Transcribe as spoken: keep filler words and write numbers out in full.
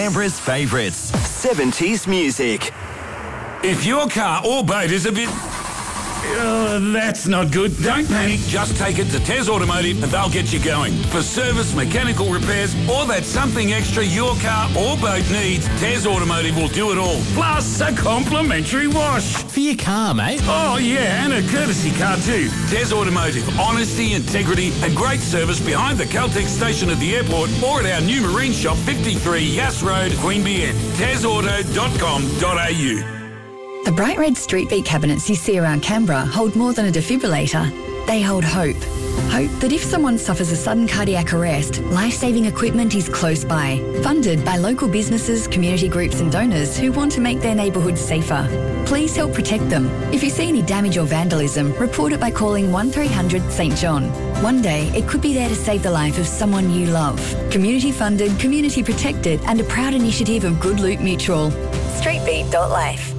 Canberra's favourites, seventies music. If your car or boat is a bit... Oh, that's not good. Don't panic. Just take it to Tez Automotive and they'll get you going. For service, mechanical repairs, or that something extra your car or boat needs, Tez Automotive will do it all. Plus a complimentary wash. For your car, mate. Oh, yeah, and a courtesy car too. Tez Automotive. Honesty, integrity and great service behind the Caltex station at the airport or at our new marine shop, fifty-three Yass Road, Queanbeyan. tez auto dot com dot a u. The bright red street beat cabinets you see around Canberra hold more than a defibrillator. They hold hope. Hope that if someone suffers a sudden cardiac arrest, life-saving equipment is close by. Funded by local businesses, community groups and donors who want to make their neighbourhoods safer. Please help protect them. If you see any damage or vandalism, report it by calling one three hundred St John. One day, it could be there to save the life of someone you love. Community funded, community protected and a proud initiative of Good Loot Mutual. street beat dot life.